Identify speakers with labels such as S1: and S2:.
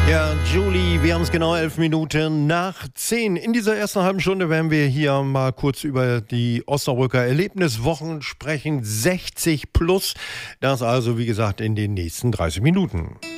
S1: Ja, Julie, wir haben es genau 11 Minuten nach 10. In dieser ersten halben Stunde werden wir hier mal kurz über die Osnabrücker Erlebniswochen sprechen. 60 plus. Das also, wie gesagt, in den nächsten 30 Minuten.